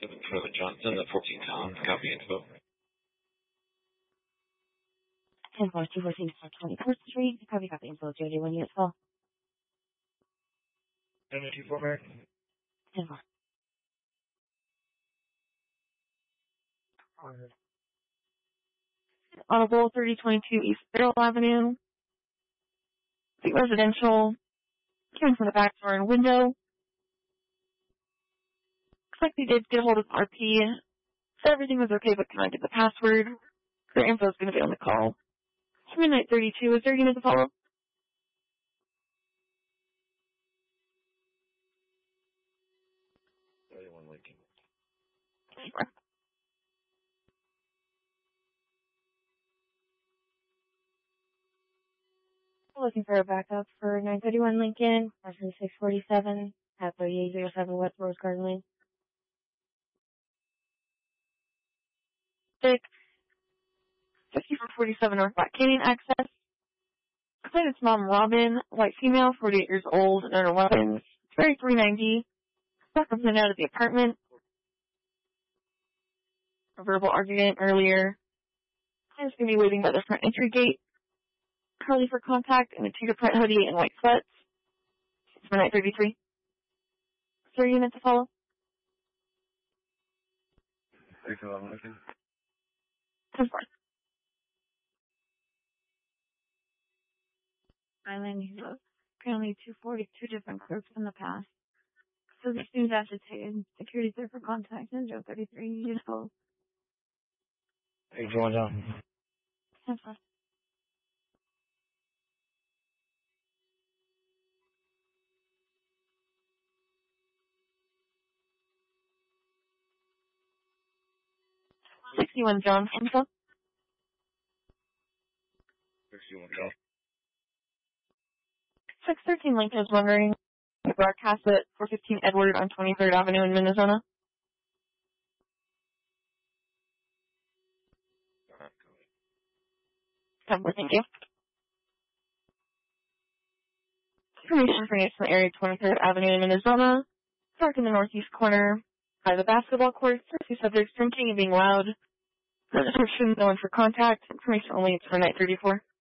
7 for the Johnson at 14 pounds. Copy info. And 214 South 24th Street. Copy info. JJ1 unit call. 724 Mary. 10-4. Audible 3022 East Barrel Avenue. The residential. Coming from the back door and window. Looks like they did get a hold of RP. Said everything was okay, but can I get the password? Their info is going to be on the call. It's midnight 32. Is there a unit to follow? 31 Lincoln. Sure. Looking for a backup for 931 Lincoln, parcel 647 at 3807 West Rose Garden Lane. 5447 North Black Canyon access. Claim it's mom Robin, white female, 48 years old, no weapons. It's very 390. Stuck up and out of the apartment. A verbal argument earlier. I'm just going to be waiting by the front entry gate. Curly for contact in a cheetah print hoodie and white sweats. It's midnight 33. Is there a unit to follow? 611 Lincoln. 10-4. Island, apparently 242 different clerks in the past. So the students agitated. Security's there for contact. And Joe 33, you know. 841 John. 10-4. $61 John. Info. 61 John. 613 Lincoln is wondering the broadcast at 415 Edward on 23rd Avenue in Minnesota. Thank you. Information for use in the area 23rd Avenue in Minnesota. Park in the northeast corner by the basketball court. 2 subjects drinking and being loud. No description, no one for contact. Information only. It's for night 34.